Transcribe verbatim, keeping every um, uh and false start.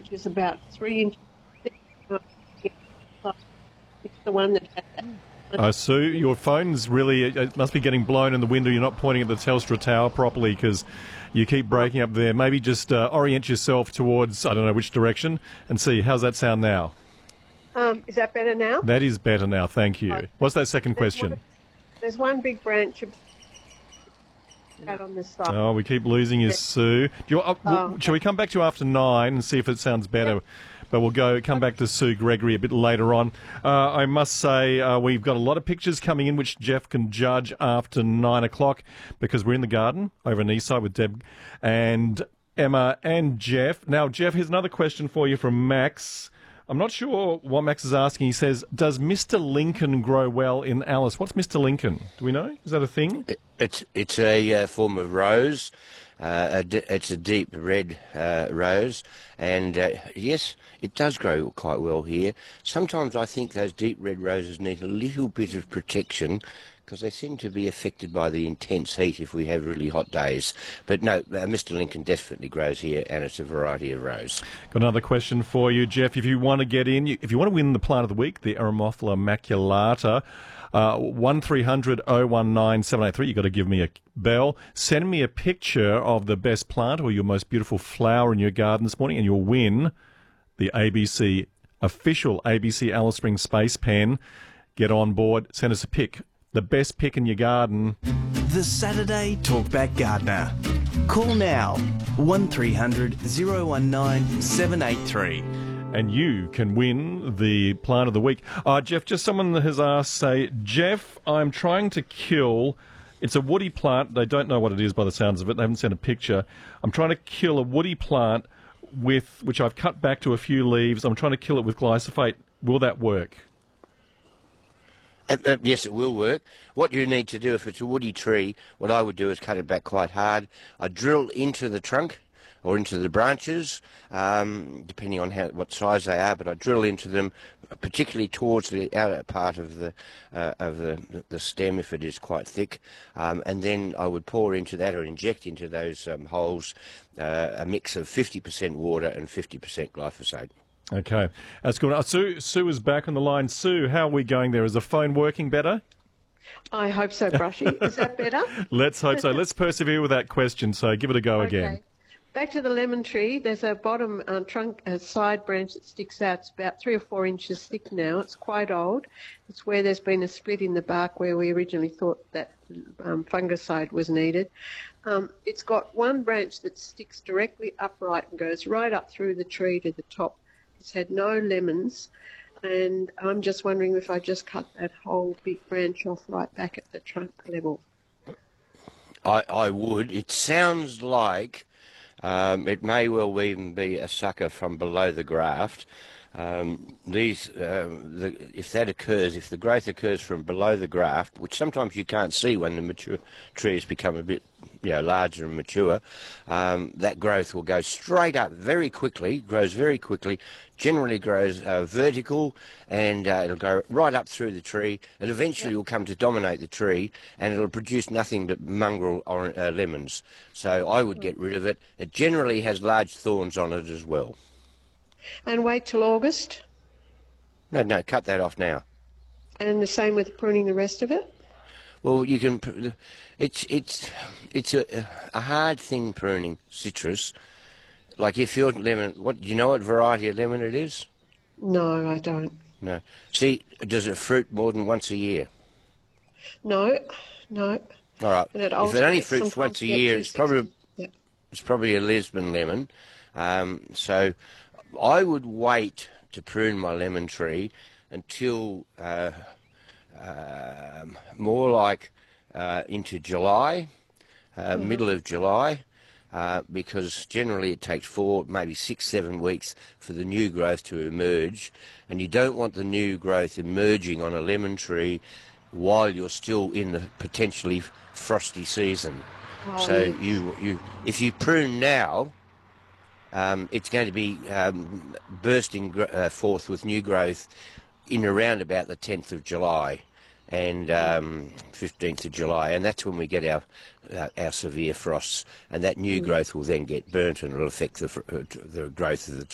branch is about three inches thick. It's the one that had that. Uh, Sue, your phone's really, it must be getting blown in the window. You're not pointing at the Telstra tower properly because you keep breaking up there. Maybe just uh, orient yourself towards, I don't know which direction, and see. How's that sound now? Um, is that better now? That is better now, thank you. Okay. What's that second There's question? one, there's one big branch out on this side. Oh, we keep losing you, Sue. Do you, uh, Oh. Shall we come back to you after nine and see if it sounds better? Yep. But we'll go come back to Sue Gregory a bit later on. Uh, I must say uh, we've got a lot of pictures coming in which Jeff can judge after nine o'clock because we're in the garden over in Eastside with Deb and Emma and Jeff. Now, Jeff, here's another question for you from Max. I'm not sure what Max is asking. He says, does Mister Lincoln grow well in Alice? What's Mister Lincoln? Do we know? Is that a thing? It, it's it's a uh, form of rose. Uh, a d- it's a deep red uh, rose, and uh, yes, it does grow quite well here. Sometimes I think those deep red roses need a little bit of protection because they seem to be affected by the intense heat if we have really hot days. But no, uh, Mister Lincoln definitely grows here, and it's a variety of rose. Got another question for you, Jeff. If you want to get in, if you want to win the plant of the week, the Eremophila maculata, uh, one three hundred oh one nine seven eight three, you've got to give me a bell. Send me a picture of the best plant or your most beautiful flower in your garden this morning, and you'll win the A B C, official A B C Alice Springs Space Pen. Get on board. Send us a pic. The best pick in your garden. The Saturday Talkback Gardener. Call now, one three hundred oh one nine seven eight three. And you can win the plant of the week. Uh, Jeff, just someone has asked, say, Jeff, I'm trying to kill, it's a woody plant. They don't know what it is by the sounds of it. They haven't sent a picture. I'm trying to kill a woody plant with which I've cut back to a few leaves. I'm trying to kill it with glyphosate. Will that work? Uh, uh, yes, it will work. What you need to do, if it's a woody tree, what I would do is cut it back quite hard. I drill into the trunk or into the branches, um, depending on how what size they are, but I drill into them, particularly towards the outer part of the uh, of the, the stem if it is quite thick, um, and then I would pour into that or inject into those um, holes uh, a mix of fifty percent water and fifty percent glyphosate. Okay, that's good. Uh, Sue, Sue is back on the line. Sue, how are we going there? Is the phone working better? I hope so, Brushy. Is that better? Let's hope so. Let's persevere with that question, so give it a go Okay. again. Back to the lemon tree. There's a bottom uh, trunk, a side branch that sticks out. It's about three or four inches thick now. It's quite old. It's where there's been a split in the bark where we originally thought that um, fungicide was needed. Um, it's got one branch that sticks directly upright and goes right up through the tree to the top. It's had no lemons, and I'm just wondering if I just cut that whole big branch off right back at the trunk level. I, I would. It sounds like um, it may well even be a sucker from below the graft. Um, these, um, the, if that occurs, if the growth occurs from below the graft, which sometimes you can't see when the mature trees become a bit, you know, larger and mature, um, that growth will go straight up very quickly, grows very quickly, generally grows uh, vertical, and uh, it'll go right up through the tree, and eventually will come to dominate the tree, and it'll produce nothing but mongrel or, uh, lemons. So I would get rid of it. It generally has large thorns on it as well. And wait till August? No, no, cut that off now. And the same with pruning the rest of it? Well, you can. pr- It's it's it's a a hard thing pruning citrus. Like if your lemon, what do you know? What variety of lemon it is? No, I don't. No. See, does it fruit more than once a year? No, no. All right. And it If it only alternates. fruits Sometimes once a you get year, two it's probably seasons. Yeah. it's probably a Lisbon lemon. Um, so I would wait to prune my lemon tree until uh, um more like uh, into July, uh, Mm-hmm. middle of July, uh, because generally it takes four, maybe six, seven weeks for the new growth to emerge, and you don't want the new growth emerging on a lemon tree while you're still in the potentially frosty season. Oh, so yes. you, you, if you prune now, um, it's going to be um, bursting gr- uh, forth with new growth in around about the tenth of July and um, fifteenth of July, and that's when we get our our, our severe frosts, and that new growth will then get burnt, and it'll affect the, fr- uh, the growth of the